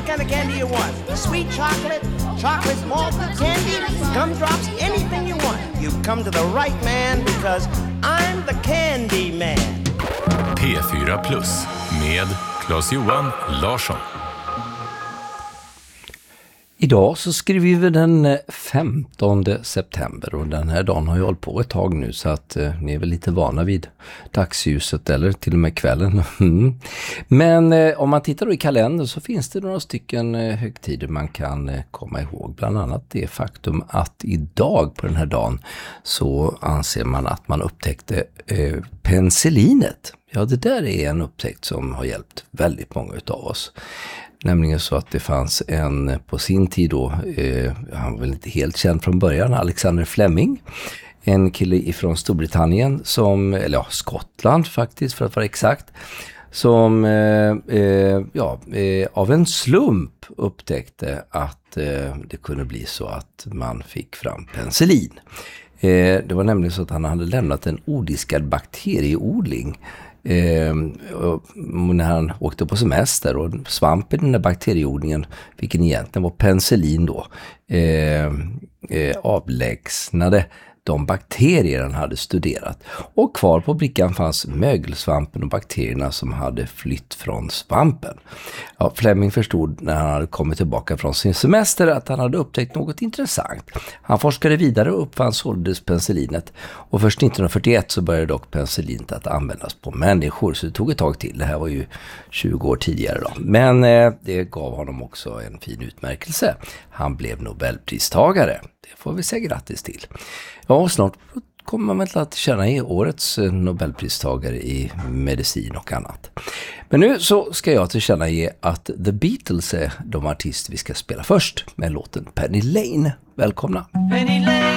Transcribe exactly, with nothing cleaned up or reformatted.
what kind of candy you want. Sweet chocolate, chocolate malted candy, gumdrops, anything you want. You've come to the right man because I'm the candy man. P fyra Plus med Claes-Johan Larsson. Idag så skriver vi den femtonde september och den här dagen har ju hållit på ett tag nu så att eh, ni är väl lite vana vid dagsljuset eller till och med kvällen. Mm. Men eh, om man tittar då i kalendern så finns det några stycken eh, högtider man kan eh, komma ihåg. Bland annat det faktum att idag på den här dagen så anser man att man upptäckte eh, penicillinet. Ja, det där är en upptäckt som har hjälpt väldigt många utav oss. Nämligen så att det fanns en på sin tid då, eh, han var väl inte helt känd från början, Alexander Fleming. En kille ifrån Storbritannien, som, eller ja, Skottland faktiskt för att vara exakt. Som eh, eh, ja, eh, av en slump upptäckte att eh, det kunde bli så att man fick fram penicillin. Eh, det var nämligen så att han hade lämnat en odiskad bakterieodling. Eh, när han åkte på semester och svampen i den där bakterieodlingen, vilken egentligen var penicillin då, eh, eh, avlägsnade de bakterier han hade studerat. Och kvar på brickan fanns mögelsvampen och bakterierna som hade flytt från svampen. Ja, Fleming förstod när han hade kommit tillbaka från sin semester att han hade upptäckt något intressant. Han forskade vidare och uppfann således penicillinet. Och först nittonhundrafyrtioett så började dock penicillinet att användas på människor. Så det tog ett tag till. Det här var ju tjugo år tidigare då. Men eh, det gav honom också en fin utmärkelse. Han blev Nobelpristagare. Det får vi säga grattis till. Ja, och snart kommer man väl att känna i årets Nobelpristagare i medicin och annat. Men nu så ska jag tillkännage att The Beatles är de artister vi ska spela först med låten Penny Lane. Välkomna! Penny Lane.